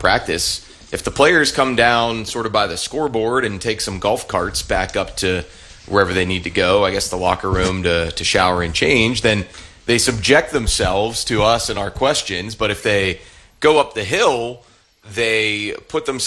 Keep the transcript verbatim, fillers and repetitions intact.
practice. If the players come down sort of by the scoreboard and take some golf carts back up to wherever they need to go, I guess the locker room to, to shower and change, then they subject themselves to us and our questions. But if they go up the hill, they put themselves